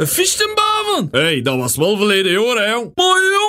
Een fistenbaven. Hé, dat was wel verleden jaar, hè, jong. Maar